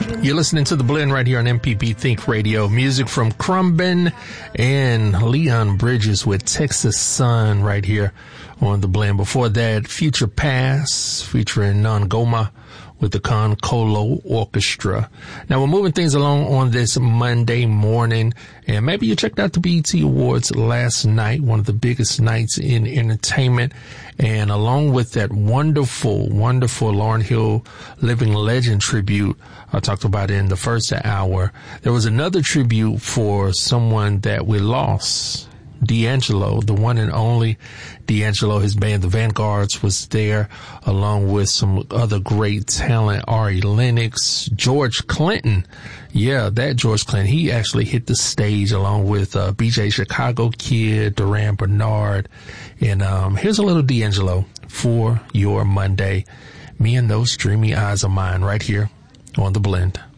You're listening to The Blend right here on MPB Think Radio. Music from Khruangbin and Leon Bridges with Texas Sun right here on The Blend. Before that, Future Pass featuring Ngoma with the Konkolo Orchestra. Now we're moving things along on this Monday morning, and maybe you checked out the BET Awards last night, one of the biggest nights in entertainment. And along with that wonderful Lauryn Hill Living Legend tribute I talked about in the first hour, there was another tribute for someone that we lost. D'Angelo, the one and only D'Angelo. His band, the Vanguards, was there along with some other great talent, Ari Lennox, George Clinton. Yeah, that George Clinton. He actually hit the stage along with BJ Chicago Kid, Duran Bernard. And here's a little D'Angelo for your Monday. Me and those dreamy eyes of mine right here on The Blend.